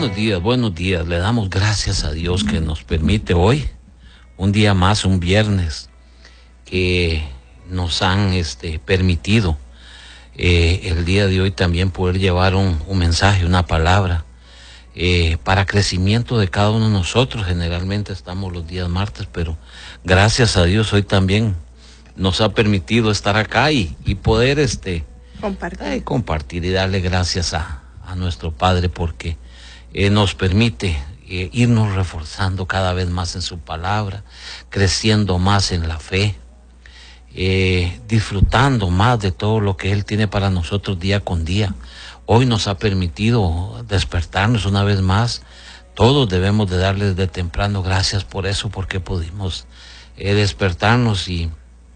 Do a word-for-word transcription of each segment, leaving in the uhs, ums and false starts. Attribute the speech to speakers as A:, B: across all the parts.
A: Buenos días, buenos días. Le damos gracias a Dios que nos permite hoy, un día más, un viernes, que nos han este, permitido eh, el día de hoy también poder llevar un, un mensaje, una palabra eh, para crecimiento de cada uno de nosotros. Generalmente estamos los días martes, pero gracias a Dios hoy también nos ha permitido estar acá y, y poder este,
B: compartir.
A: Eh, compartir y darle gracias a, a nuestro Padre porque eh, nos permite eh, irnos reforzando cada vez más en su palabra, creciendo más en la fe, eh, disfrutando más de todo lo que Él tiene para nosotros día con día. Hoy nos ha permitido despertarnos una vez más. Todos debemos de darle desde temprano gracias por eso, porque pudimos eh, despertarnos y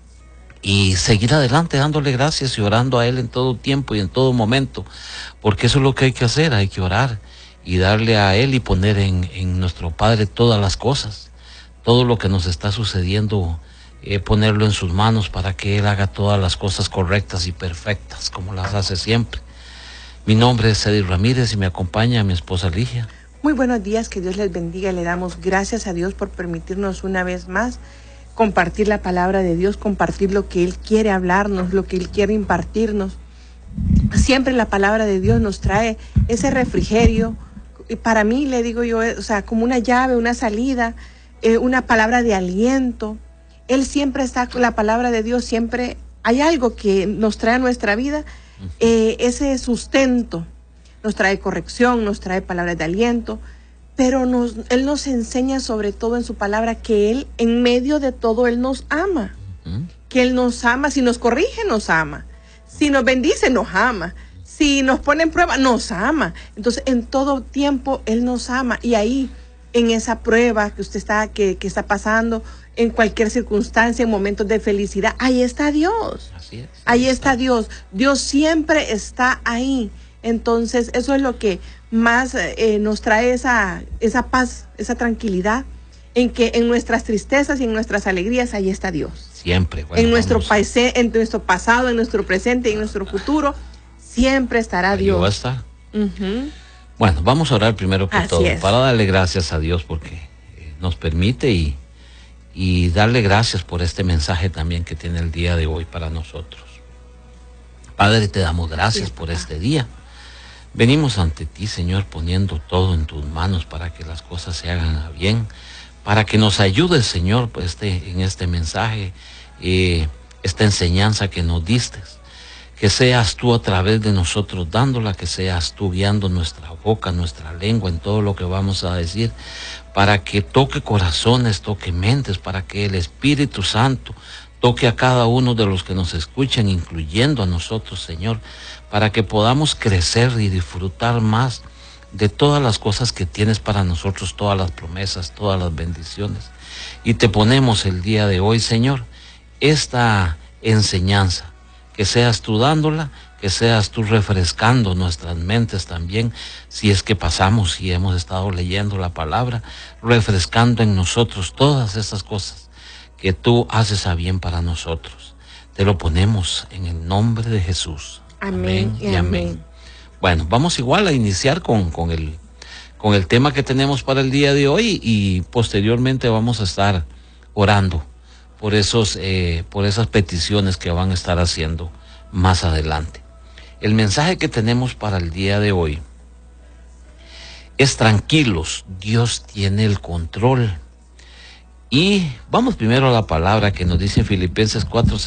A: y seguir adelante dándole gracias y orando a Él en todo tiempo y en todo momento, porque eso es lo que hay que hacer. Hay que orar y darle a Él y poner en, en nuestro Padre todas las cosas, todo lo que nos está sucediendo, eh, ponerlo en sus manos para que Él haga todas las cosas correctas y perfectas como las hace siempre. Mi nombre es Eddie Ramírez y me acompaña mi esposa Ligia.
B: Muy buenos días, que Dios les bendiga. Le damos gracias a Dios por permitirnos una vez más compartir la palabra de Dios, compartir lo que Él quiere hablarnos, lo que Él quiere impartirnos. Siempre la palabra de Dios nos trae ese refrigerio. Y para mí, le digo yo, o sea, como una llave, una salida, eh, una palabra de aliento. Él siempre está con la palabra de Dios, siempre hay algo que nos trae a nuestra vida, eh, ese sustento. Nos trae corrección, nos trae palabras de aliento. Pero nos, Él nos enseña sobre todo en su palabra que Él, en medio de todo, Él nos ama. Uh-huh. Que Él nos ama. Si nos corrige, nos ama. Si nos bendice, nos ama. Si nos pone en prueba, nos ama. Entonces, en todo tiempo, Él nos ama. Y ahí, en esa prueba que usted está, que, que está pasando, en cualquier circunstancia, en momentos de felicidad, ahí está Dios.
A: Así es.
B: Ahí, ahí está. está Dios. Dios siempre está ahí. Entonces, eso es lo que más eh, nos trae esa, esa paz, esa tranquilidad, en que en nuestras tristezas y en nuestras alegrías, ahí está Dios.
A: Siempre. Bueno,
B: en, nuestro paise, en nuestro pasado, en nuestro presente y en nuestro futuro, siempre estará
A: ahí
B: Dios.
A: Va a estar.
B: Uh-huh.
A: Bueno, vamos a orar primero que
B: Así
A: todo,
B: es.
A: para darle gracias a Dios porque eh, nos permite y, y darle gracias por este mensaje también que tiene el día de hoy para nosotros. Padre, te damos gracias por este día. Venimos ante ti, Señor, poniendo todo en tus manos para que las cosas se hagan bien, para que nos ayudes, Señor, pues este, en este mensaje, eh, esta enseñanza que nos diste, que seas tú a través de nosotros dándola, que seas tú guiando nuestra boca, nuestra lengua en todo lo que vamos a decir, para que toque corazones, toque mentes, para que el Espíritu Santo toque a cada uno de los que nos escuchan, incluyendo a nosotros, Señor, para que podamos crecer y disfrutar más de todas las cosas que tienes para nosotros, todas las promesas, todas las bendiciones. Y te ponemos el día de hoy, Señor, esta enseñanza, que seas tú dándola, que seas tú refrescando nuestras mentes también, si es que pasamos y hemos estado leyendo la palabra, refrescando en nosotros todas esas cosas que tú haces a bien para nosotros. Te lo ponemos en el nombre de Jesús.
B: Amén,
A: amén y amén. amén. Bueno, vamos igual a iniciar con, con, el, con el tema que tenemos para el día de hoy y posteriormente vamos a estar orando por, esos, eh, por esas peticiones que van a estar haciendo más adelante. El mensaje que tenemos para el día de hoy es: tranquilos, Dios tiene el control. Y vamos primero a la palabra que nos dice en Filipenses cuatro